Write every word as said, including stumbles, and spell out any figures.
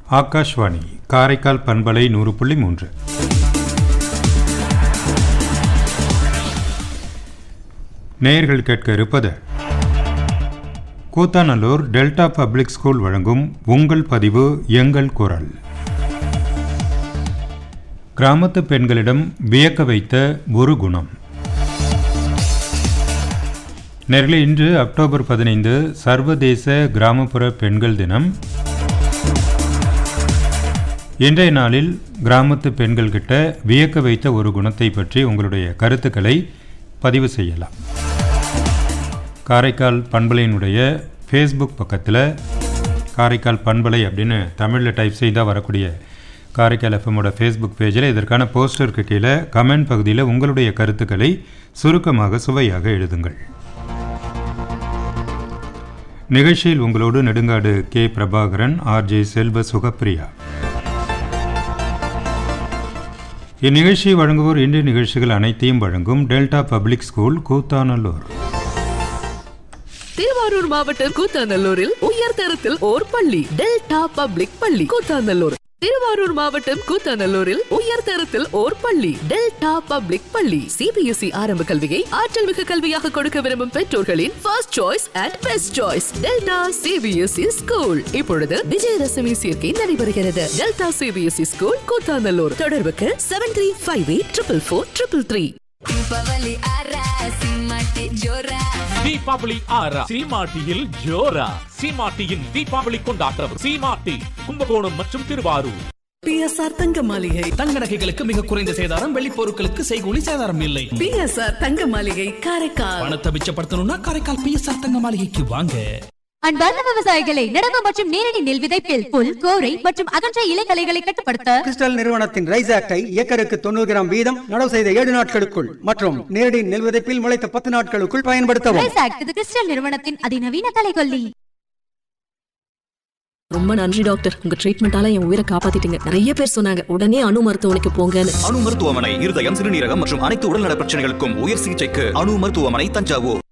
ஆகாஷ்வாணி காரைக்கால் பண்பலை நூறு புள்ளி மூன்று. நேயர்கள் கேட்க இருப்பது கூத்தாநல்லூர் டெல்டா பப்ளிக் ஸ்கூல் வழங்கும் உங்கள் பதிவு எங்கள் குரல். கிராமத்து பெண்களிடம் வியக்க வைத்த ஒரு குணம். நேர்களே, இன்று அக்டோபர் பதினைந்து சர்வதேச கிராமப்புற பெண்கள் தினம். இன்றைய நாளில் கிராமத்து பெண்கள் கிட்ட வியக்க வைத்த ஒரு குணத்தை பற்றி உங்களுடைய கருத்துக்களை பதிவு செய்யலாம். காரைக்கால் பண்பலையினுடைய ஃபேஸ்புக் பக்கத்தில் காரைக்கால் பண்பலை அப்படின்னு தமிழில் டைப் செய்தால் வரக்கூடிய காரைக்கால் எஃப்எம்மோட ஃபேஸ்புக் பேஜில் இதற்கான போஸ்டருக்கு கீழே கமெண்ட் பகுதியில் உங்களுடைய கருத்துக்களை சுருக்கமாக சுவையாக எழுதுங்கள். நிகழ்ச்சியில் உங்களோடு நெடுங்காடு கே பிரபாகரன், ஆர்ஜே செல்வ சுகப்பிரியா. இந்நிகழ்ச்சியை வழங்குவோர் இன்றைய நிகழ்ச்சிகள் அனைத்தையும் வழங்கும் delta public school Koothanallur. Thiruvarur மாவட்டம் கூத்தாநல்லூரில் உயர்தரத்தில் ஓர் பள்ளி, டெல்டா பப்ளிக் பள்ளி கூத்தாநல்லூர். திருவாரூர் மாவட்டம் கூத்தாநல்லூரில் உயர்தரத்தில் ஓர் பள்ளி, டெல்டா பப்ளிக் பள்ளி. சிபிஎஸ்இ ஆரம்ப கல்வியை ஆற்றல் மிகு கல்வியாக கொடுக்க விரும்பும் பெற்றோர்களின் first choice and best choice delta CBSE school. இப்பொழுது விஜயதசமி சேர்க்கை நடைபெறுகிறது. Delta CBSE school Koothanallur. தொடர்புக்கு seven three five eight triple four triple three. Deepavali ஆரா சீமாட்டியில் ஜோரா. சீமாட்டியின் தீபாவளி கொண்டாட்டம் சீமாட்டி, கும்பகோணம் மற்றும் திருவாரூர். பிஎஸ்ஆர் தங்க மாளிகை தங்க நகைகளுக்கு மிக குறைந்த சேதாரம், வெள்ளி பொருட்களுக்கு செய்கூலி சேதாரம் இல்லை. பிஎஸ்ஆர் தங்க மாளிகை காரைக்கால். பணத்தை மிச்சப்படுத்தணும்னா காரைக்கால் பிஎஸ்ஆர் தங்க மாளிகைக்கு வாங்க. அன்பார்ந்த விவசாயிகளை, நடவு மற்றும் நேரடி நெல் விதைப்பில் புல், கோரை மற்றும் அகன்ற இலைகளைகளை கட்டுப்படுத்த கிறிஸ்டல் நிறுவனத்தின் ரைஸ் ஆக்டை ஏக்கருக்கு தொண்ணூறு கிராம் வீதம் நடவு செய்த ஏழு நாட்களுக்குள் மற்றும் நேரடி நெல் விதைப்பில் முளைத்த பத்து நாட்களுக்குள் பயன்படுத்தவும். ரைஸ் ஆக்ட் இது கிறிஸ்டல் நிறுவனத்தின் அதிநவீன கலைகொல்லி. ரொம்ப நன்றி டாக்டர், உங்க ட்ரீட்மெண்டால என் உயிரை காப்பாத்திட்டீங்க. நிறைய பேர் சொன்னாங்க உடனே அணு மருத்துவமனைக்கு போங்கன்னு. அணு மருத்துவமனை இருதயம், சிறுநீரகம் மற்றும் அனைத்து உடல்நல பிரச்சனைகளுக்கும் உயர் சிகிச்சைக்கு அணு மருத்துவமனை, தஞ்சாவூர்.